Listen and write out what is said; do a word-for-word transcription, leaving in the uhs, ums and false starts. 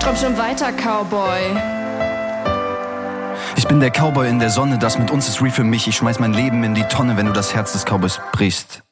Träum schon weiter, Cowboy. Ich bin der Cowboy in der Sonne, das mit uns ist real für mich. Ich schmeiß mein Leben in die Tonne, wenn du das Herz des Cowboys brichst.